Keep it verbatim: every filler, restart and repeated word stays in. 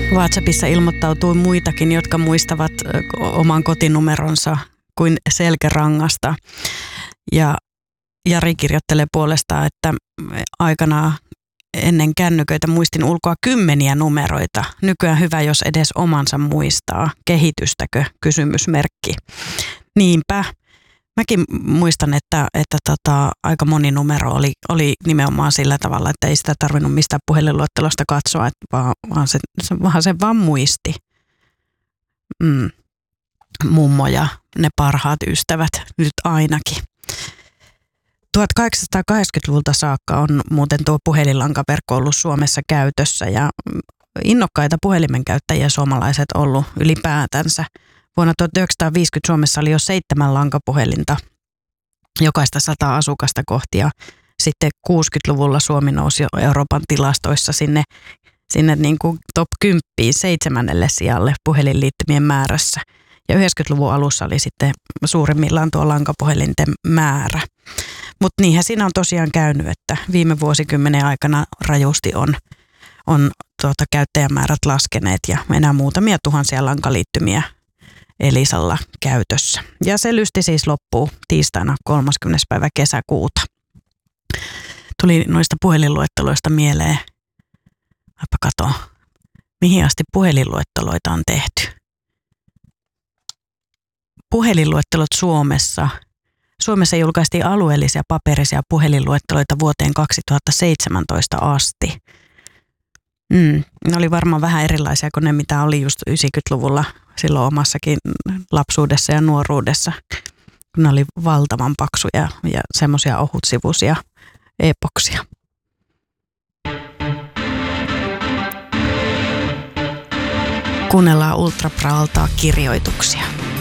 WhatsAppissa ilmoittautui muitakin, jotka muistavat oman kotinumeronsa kuin selkärangasta. Ja Jari kirjoittelee puolestaan, että aikanaan ennen kännyköitä muistin ulkoa kymmeniä numeroita. Nykyään hyvä, jos edes omansa muistaa. Kehitystäkö? Kysymysmerkki. Niinpä. Mäkin muistan, että, että tota, aika moni numero oli, oli nimenomaan sillä tavalla, että ei sitä tarvinnut mistään puhelinluettelosta katsoa, että vaan, vaan, se, se, vaan se vaan muisti. Mm. Mummo ja ne parhaat ystävät nyt ainakin. tuhatkahdeksansataakahdeksankymmentäluvulta saakka on muuten tuo puhelinlankaverkko ollut Suomessa käytössä ja innokkaita puhelimen käyttäjiä suomalaiset ollut ylipäätänsä. Vuonna tuhatyhdeksänsataaviisikymmentä Suomessa oli jo seitsemän lankapuhelinta jokaista sataa asukasta kohti ja sitten kuusikymmentäluvulla Suomi nousi jo Euroopan tilastoissa sinne, sinne niin kuin top kymmenen seitsemännelle sijalle puhelinliittymien määrässä. Ja yhdeksänkymmentäluvun alussa oli sitten suurimmillaan tuo lankapuhelinten määrä. Mutta niinhän siinä on tosiaan käynyt, että viime vuosikymmenen aikana rajusti on, on tuota, käyttäjämäärät laskeneet ja enää muutamia tuhansia lankaliittymiä Elisalla käytössä. Ja se lysti siis loppuu tiistaina kolmaskymmenes päivä kesäkuuta. Tuli noista puhelinluetteloista mieleen, aipa kato, mihin asti puhelinluetteloita on tehty. Puhelinluettelot Suomessa. Suomessa julkaistiin alueellisia paperisia puhelinluetteloita vuoteen kaksituhattaseitsemäntoista asti. Mm, ne oli varmaan vähän erilaisia kuin ne, mitä oli just yhdeksänkymmentäluvulla silloin omassakin lapsuudessa ja nuoruudessa. Ne oli valtavan paksuja ja semmoisia ohutsivuisia epoksia. Kuunnellaan Ultra Praltaa kirjoituksia.